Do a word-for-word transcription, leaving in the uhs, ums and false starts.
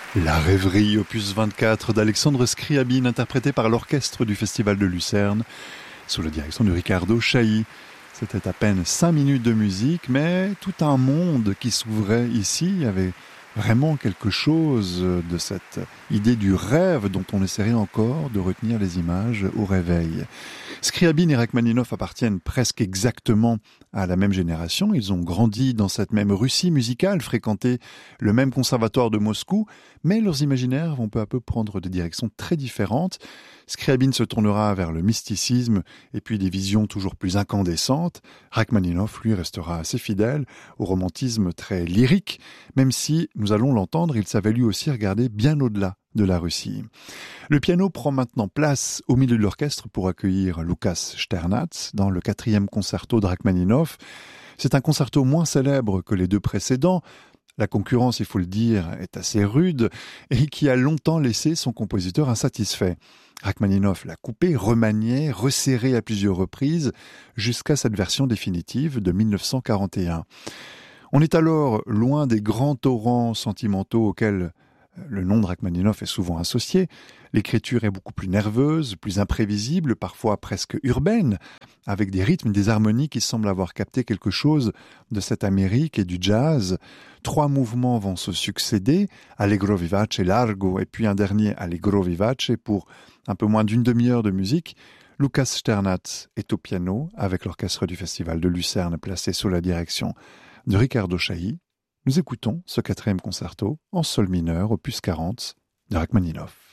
La rêverie, opus vingt-quatre d'Alexandre Scriabine, interprété par l'orchestre du Festival de Lucerne, sous la direction de Riccardo Chailly. C'était à peine cinq minutes de musique, mais tout un monde qui s'ouvrait ici. Il y avait vraiment quelque chose de cette idée du rêve dont on essaierait encore de retenir les images au réveil. Scriabine et Rachmaninoff appartiennent presque exactement à la même génération. Ils ont grandi dans cette même Russie musicale, fréquenté le même conservatoire de Moscou, mais leurs imaginaires vont peu à peu prendre des directions très différentes. Scriabine se tournera vers le mysticisme et puis des visions toujours plus incandescentes. Rachmaninoff, lui, restera assez fidèle au romantisme très lyrique, même si, nous allons l'entendre, il savait lui aussi regarder bien au-delà de la Russie. Le piano prend maintenant place au milieu de l'orchestre pour accueillir Lukas Sternatz dans le quatrième concerto de Rachmaninoff. C'est un concerto moins célèbre que les deux précédents. La concurrence, il faut le dire, est assez rude et qui a longtemps laissé son compositeur insatisfait. Rachmaninoff l'a coupé, remanié, resserré à plusieurs reprises jusqu'à cette version définitive de mille neuf cent quarante et un. On est alors loin des grands torrents sentimentaux auxquels le nom de Rachmaninoff est souvent associé. L'écriture est beaucoup plus nerveuse, plus imprévisible, parfois presque urbaine, avec des rythmes, des harmonies qui semblent avoir capté quelque chose de cette Amérique et du jazz. Trois mouvements vont se succéder, Allegro vivace, largo, et puis un dernier Allegro vivace pour un peu moins d'une demi-heure de musique. Lukas Sternatz est au piano, avec l'orchestre du Festival de Lucerne placé sous la direction de Riccardo Chailly. Nous écoutons ce quatrième concerto en sol mineur, opus quarante, de Rachmaninoff.